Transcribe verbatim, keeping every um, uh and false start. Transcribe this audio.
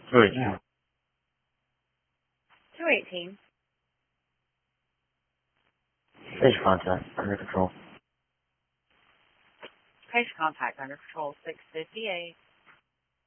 two eighteen. two eighteen. Fish contact under control. Case contact under control six fifty-eight.